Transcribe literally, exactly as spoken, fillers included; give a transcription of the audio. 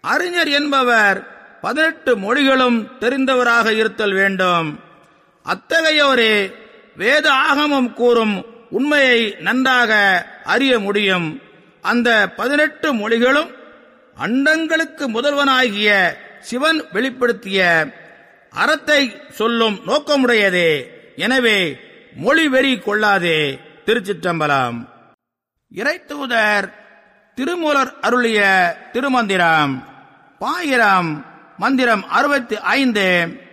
அறிஞர் என்பவர் பதினெட்டு மொழிகளும் தெரிந்தவராக இருத்தல் வேண்டும். அத்தகையோரே வேத ஆகமம் கூறும் உண்மையை நன்றாக அறிய முடியும். அந்த பதினெட்டு மொழிகளும் அண்டங்களுக்கு முதல்வனாகிய சிவன் வெளிப்படுத்திய அறத்தை சொல்லும் நோக்கமுடையதே. எனவே மொழி வெறி கொள்ளாதே. திருச்சிற்றம்பலம். இறைத்தூதர் திருமூலர் அருளிய திருமந்திரம். பாயிரம் மந்திரம் அறுபத்தி ஐந்து.